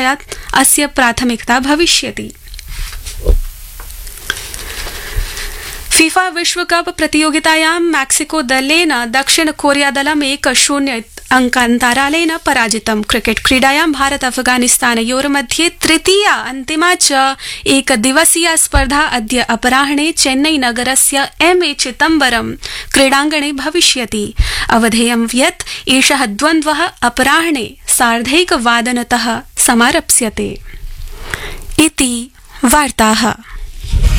विषयात् अस्य प्राथमिकता भविष्यति। फीफा विश्वकप प्रतियोगितायां मैक्सिको दलेन दक्षिण कोरिया दलं 1-0 अंकान्तरालेन पराजितम्। क्रिकेट क्रीडायां भारत अफगानिस्तानयोर्मध्ये तृतीया अन्तिमा च एकदिवसीया स्पर्धा अद्य अपराह्ने चेन्नई नगरस्य एमए चिदम्बरम क्रीडाङ्गणे भविष्यति। अवधेयं यत् एषः द्वन्द्वः अपराह्ने 1:30 समारप्स्यते। इति वार्ताः।